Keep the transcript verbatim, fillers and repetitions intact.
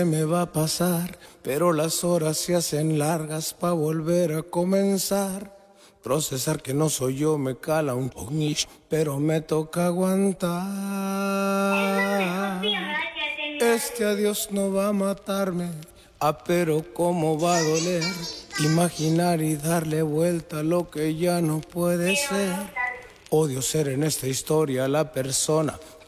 me va a pasar, pero las horas se hacen largas pa' volver a comenzar. Procesar que no soy yo me cala un poquillo, pero me toca aguantar. Este adiós no va a matarme, ah, pero cómo va a doler. Imaginar y darle vuelta a lo que ya no puede ser. Odio ser en esta historia la persona